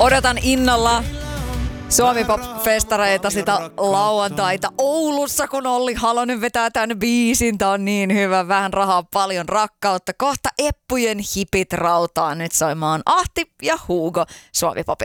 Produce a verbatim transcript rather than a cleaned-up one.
Odotan innolla Suomi Pop-festareita sitä lauantaita Oulussa, kun Olli Halonen vetää tämän biisin. Tää on niin hyvä. Vähän rahaa, paljon rakkautta. Kohta Eppujen hipit rautaa nyt soimaan Ahti ja Hugo Suomi Popilla.